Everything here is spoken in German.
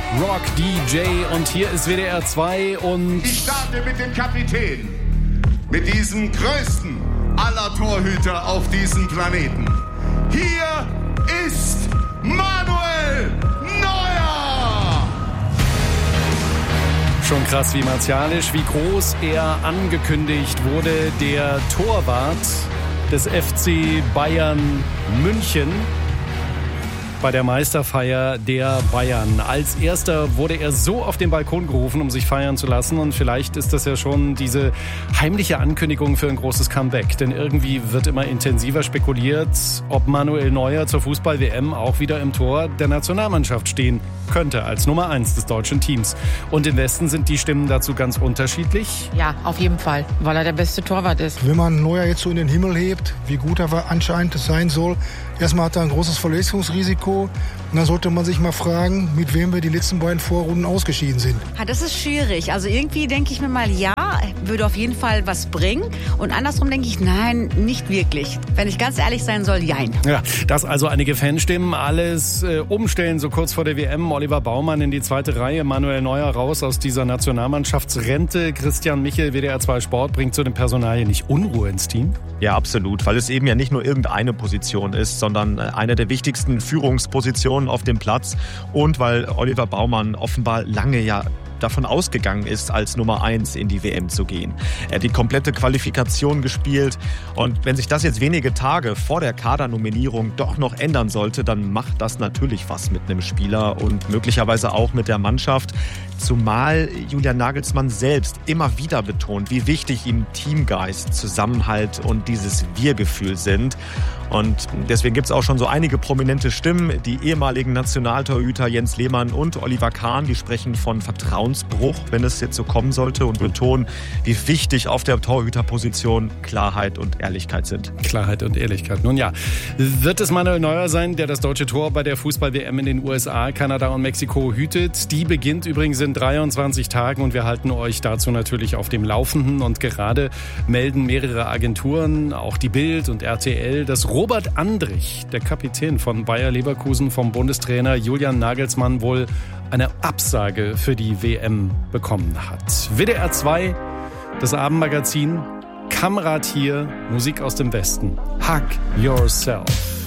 Rock DJ und hier ist WDR 2 und... Ich starte mit dem Kapitän, mit diesem größten aller Torhüter auf diesem Planeten. Hier ist Manuel Neuer! Schon krass, wie martialisch, wie groß er angekündigt wurde, der Torwart des FC Bayern München bei der Meisterfeier der Bayern. Als erster wurde er so auf den Balkon gerufen, um sich feiern zu lassen. Und vielleicht ist das ja schon diese heimliche Ankündigung für ein großes Comeback. Denn irgendwie wird immer intensiver spekuliert, ob Manuel Neuer zur Fußball-WM auch wieder im Tor der Nationalmannschaft stehen könnte, als Nummer 1 des deutschen Teams. Und im Westen sind die Stimmen dazu ganz unterschiedlich. Ja, auf jeden Fall, weil er der beste Torwart ist. Wenn man Neuer jetzt so in den Himmel hebt, wie gut er anscheinend sein soll, erstmal hat er ein großes Verletzungsrisiko. Und dann sollte man sich mal fragen, mit wem wir die letzten beiden Vorrunden ausgeschieden sind. Ja, das ist schwierig. Also irgendwie denke ich mir mal, ja, würde auf jeden Fall was bringen. Und andersrum denke ich, nein, nicht wirklich. Wenn ich ganz ehrlich sein soll, jein. Ja, das also einige Fanstimmen. Alles umstellen, so kurz vor der WM. Oliver Baumann in die zweite Reihe. Manuel Neuer raus aus dieser Nationalmannschaftsrente. Christian Michel, WDR 2 Sport, bringt zu den Personalien nicht Unruhe ins Team? Ja, absolut. Weil es eben ja nicht nur irgendeine Position ist, sondern eine der wichtigsten Führungspositionen auf dem Platz. Und weil Oliver Baumann offenbar lange davon ausgegangen ist, als Nummer 1 in die WM zu gehen. Er hat die komplette Qualifikation gespielt und wenn sich das jetzt wenige Tage vor der Kadernominierung doch noch ändern sollte, dann macht das natürlich was mit einem Spieler und möglicherweise auch mit der Mannschaft. Zumal Julian Nagelsmann selbst immer wieder betont, wie wichtig ihm Teamgeist, Zusammenhalt und dieses Wir-Gefühl sind. Und deswegen gibt es auch schon so einige prominente Stimmen. Die ehemaligen Nationaltorhüter Jens Lehmann und Oliver Kahn, die sprechen von Vertrauensbruch, wenn es jetzt so kommen sollte, und betonen, wie wichtig auf der Torhüterposition Klarheit und Ehrlichkeit sind. Klarheit und Ehrlichkeit. Nun ja, wird es Manuel Neuer sein, der das deutsche Tor bei der Fußball-WM in den USA, Kanada und Mexiko hütet? Die beginnt übrigens in 23 Tagen und wir halten euch dazu natürlich auf dem Laufenden. Und gerade melden mehrere Agenturen, auch die Bild und RTL, dass Robert Andrich, der Kapitän von Bayer Leverkusen, vom Bundestrainer Julian Nagelsmann wohl eine Absage für die WM bekommen hat. WDR 2, das Abendmagazin, Kamrat hier, Musik aus dem Westen. Hug Yourself.